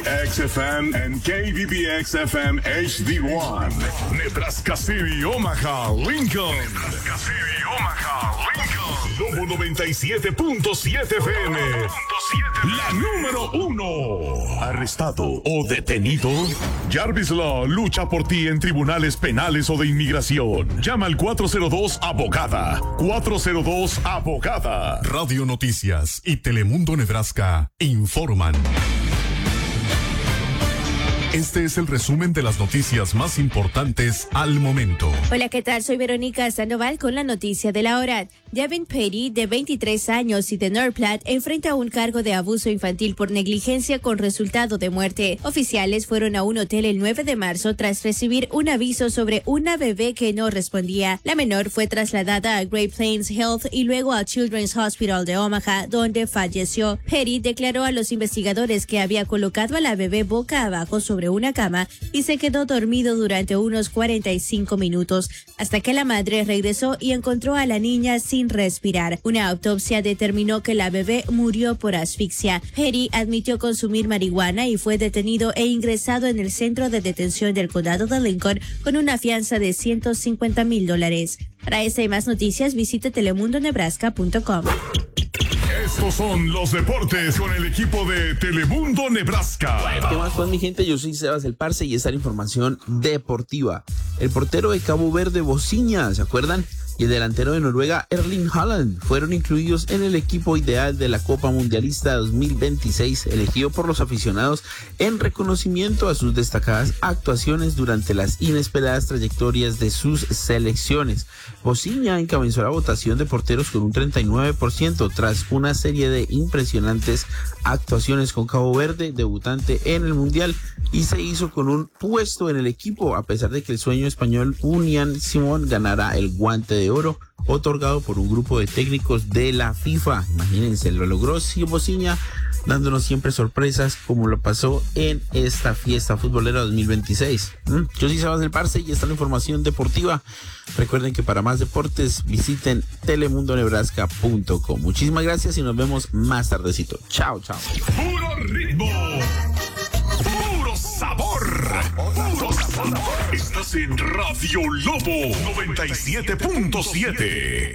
XFM and KBBX FM HD1. Nebraska City, Omaha, Lincoln. Nebraska City, Omaha, Lincoln. Lobo 97.7 FM. La número 1. Arrestado o detenido. Jarvis Law lucha por ti en tribunales penales o de inmigración. Llama al 402-ABOGADA. 402-ABOGADA. Radio Noticias y Telemundo Nebraska informan. Este es el resumen de las noticias más importantes al momento. Hola, ¿qué tal? Soy Verónica Sandoval con la noticia de la hora. Devin Petty, de 23 años y de North Platte, enfrenta un cargo de abuso infantil por negligencia con resultado de muerte. Oficiales fueron a un hotel el 9 de marzo tras recibir un aviso sobre una bebé que no respondía. La menor fue trasladada a Great Plains Health y luego al Children's Hospital de Omaha, donde falleció. Petty declaró a los investigadores que había colocado a la bebé boca abajo sobre una cama y se quedó dormido durante unos 45 minutos, hasta que la madre regresó y encontró a la niña sin respirar. Una autopsia determinó que la bebé murió por asfixia. Petty admitió consumir marihuana y fue detenido e ingresado en el centro de detención del condado de Lincoln con una fianza de $150,000. Para esta y más noticias, visite telemundonebraska.com. Estos son los deportes con el equipo de Telemundo Nebraska. ¿Qué más, pues, mi gente? Yo soy Sebas El Parce y esta es la información deportiva. El portero de Cabo Verde, Bociña, ¿se acuerdan? Y el delantero de Noruega, Erling Haaland, fueron incluidos en el equipo ideal de la Copa Mundialista 2026, elegido por los aficionados en reconocimiento a sus destacadas actuaciones durante las inesperadas trayectorias de sus selecciones. Bociña encabezó la votación de porteros con un 39% tras una serie de impresionantes actuaciones con Cabo Verde, debutante en el Mundial, y se hizo con un puesto en el equipo, a pesar de que el sueño español Unai Simón ganara el Guante de Oro, otorgado por un grupo de técnicos de la FIFA. Imagínense, lo logró Bociña, dándonos siempre sorpresas como lo pasó en esta fiesta futbolera 2026. Yo soy Sebas El Parce y esta es la información deportiva. Recuerden que para más deportes visiten telemundonebraska.com. Muchísimas gracias y nos vemos más tardecito. Chao, chao. Puro ritmo, puro sabor, puro sabor. Estás en Radio Lobo 97.7.